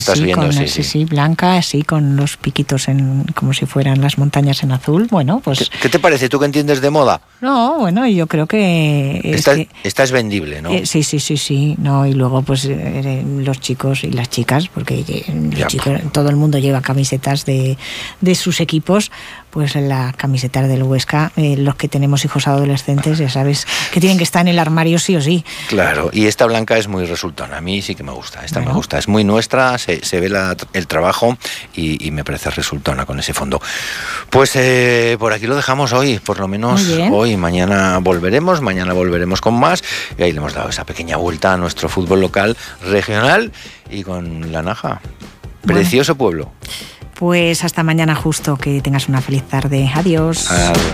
Estás sí, viendo, sí, blanca, así con los piquitos como si fueran las montañas en azul. Bueno, pues... ¿Qué te parece? ¿Tú que entiendes de moda? No, bueno, yo creo que... Esta es vendible, ¿no? Sí. No, y luego pues los chicos y las chicas, porque todo el mundo lleva camisetas de sus equipos, pues la camiseta del Huesca, los que tenemos hijos adolescentes, ya sabes que tienen que estar en el armario sí o sí. Claro, y esta blanca es muy resultona, a mí sí que me gusta, me gusta, es muy nuestra, se ve el trabajo y me parece resultona con ese fondo. Pues por aquí lo dejamos hoy, por lo menos hoy. Mañana volveremos con más, y ahí le hemos dado esa pequeña vuelta a nuestro fútbol local, regional y con La Naja. Precioso pueblo. Pues hasta mañana justo, que tengas una feliz tarde. Adiós.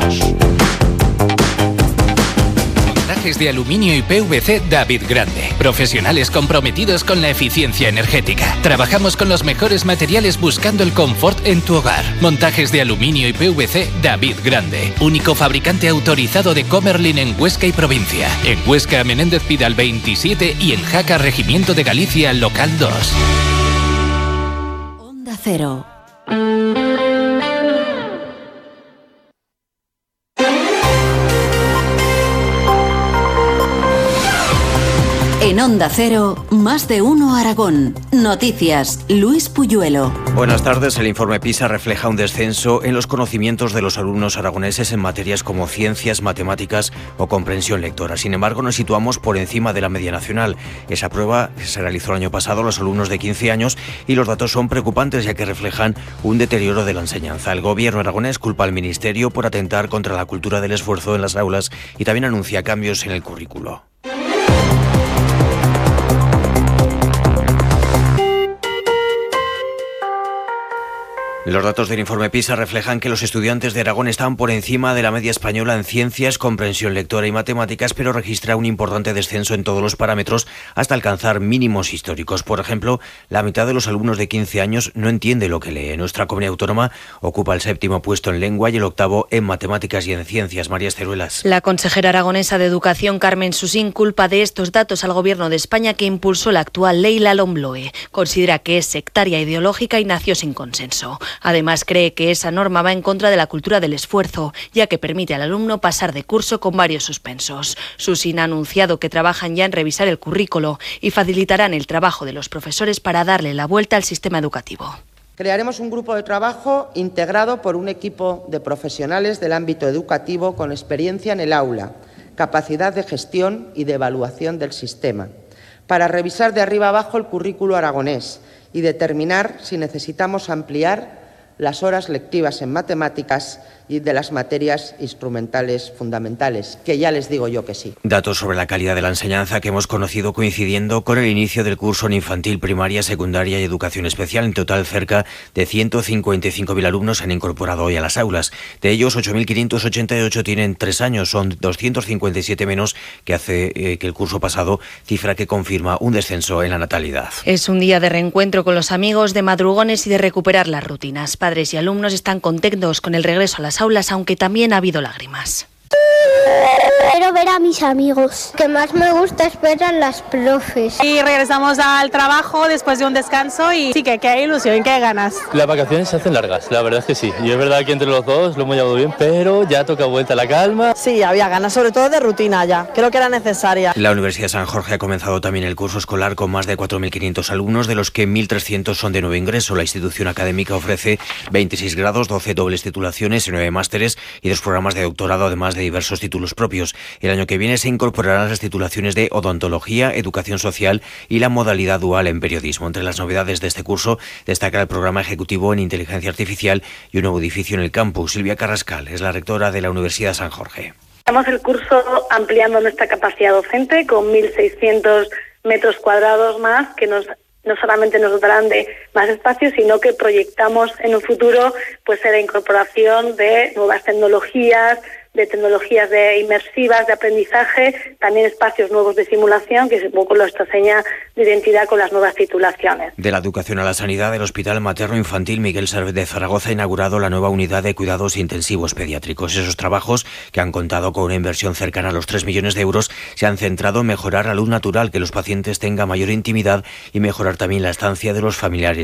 Montajes de aluminio y PVC David Grande. Profesionales comprometidos con la eficiencia energética. Trabajamos con los mejores materiales buscando el confort en tu hogar. Montajes de aluminio y PVC David Grande. Único fabricante autorizado de Comerlin en Huesca y provincia. En Huesca, Menéndez Pidal 27 y en Jaca, Regimiento de Galicia, Local 2. Onda Cero. En Onda Cero, más de uno Aragón. Noticias, Luis Puyuelo. Buenas tardes. El informe PISA refleja un descenso en los conocimientos de los alumnos aragoneses en materias como ciencias, matemáticas o comprensión lectora. Sin embargo, nos situamos por encima de la media nacional. Esa prueba se realizó el año pasado a los alumnos de 15 años y los datos son preocupantes, ya que reflejan un deterioro de la enseñanza. El gobierno aragonés culpa al ministerio por atentar contra la cultura del esfuerzo en las aulas y también anuncia cambios en el currículo. Los datos del informe PISA reflejan que los estudiantes de Aragón están por encima de la media española en ciencias, comprensión lectora y matemáticas, pero registra un importante descenso en todos los parámetros hasta alcanzar mínimos históricos. Por ejemplo, la mitad de los alumnos de 15 años no entiende lo que lee. Nuestra comunidad autónoma ocupa el 7º puesto en lengua y el 8º en matemáticas y en ciencias. María Esteruelas. La consejera aragonesa de Educación, Carmen Susín, culpa de estos datos al Gobierno de España, que impulsó la actual ley La LOMLOE. Considera que es sectaria, ideológica y nació sin consenso. Además, cree que esa norma va en contra de la cultura del esfuerzo, ya que permite al alumno pasar de curso con varios suspensos. Susín ha anunciado que trabajan ya en revisar el currículo y facilitarán el trabajo de los profesores para darle la vuelta al sistema educativo. Crearemos un grupo de trabajo integrado por un equipo de profesionales del ámbito educativo con experiencia en el aula, capacidad de gestión y de evaluación del sistema, para revisar de arriba abajo el currículo aragonés y determinar si necesitamos ampliar las horas lectivas en matemáticas y de las materias instrumentales fundamentales, que ya les digo yo que sí. Datos sobre la calidad de la enseñanza que hemos conocido coincidiendo con el inicio del curso en infantil, primaria, secundaria y educación especial. En total, cerca de 155.000 alumnos se han incorporado hoy a las aulas. De ellos, 8.588 tienen 3 años, son 257 menos que hace que el curso pasado, cifra que confirma un descenso en la natalidad. Es un día de reencuentro con los amigos, de madrugones y de recuperar las rutinas. Padres y alumnos están contentos con el regreso a las aulas, aunque también ha habido lágrimas. Quiero ver a mis amigos. Lo que más me gusta es ver a las profes. Y regresamos al trabajo después de un descanso y sí que hay ilusión, que hay ganas. Las vacaciones se hacen largas, la verdad es que sí. Y es verdad que entre los dos lo hemos llevado bien, pero ya toca vuelta a la calma. Sí, había ganas, sobre todo de rutina ya. Creo que era necesaria. La Universidad de San Jorge ha comenzado también el curso escolar con más de 4.500 alumnos, de los que 1.300 son de nuevo ingreso. La institución académica ofrece 26 grados, 12 dobles titulaciones y 9 másteres y 2 programas de doctorado, además de diversos títulos propios. El año que viene se incorporarán las titulaciones de odontología, educación social y la modalidad dual en periodismo. Entre las novedades de este curso destaca el programa ejecutivo en inteligencia artificial y un nuevo edificio en el campus. Silvia Carrascal es la rectora de la Universidad de San Jorge. Estamos el curso ampliando nuestra capacidad docente con 1.600 metros cuadrados más, que no solamente nos dotarán de más espacio, sino que proyectamos en un futuro pues la incorporación de nuevas tecnologías, de tecnologías inmersivas, de aprendizaje, también espacios nuevos de simulación, que es un poco nuestra seña de identidad con las nuevas titulaciones. De la educación a la sanidad, el Hospital Materno Infantil Miguel Servet de Zaragoza ha inaugurado la nueva unidad de cuidados intensivos pediátricos. Esos trabajos, que han contado con una inversión cercana a los 3 millones de euros, se han centrado en mejorar la luz natural, que los pacientes tengan mayor intimidad y mejorar también la estancia de los familiares.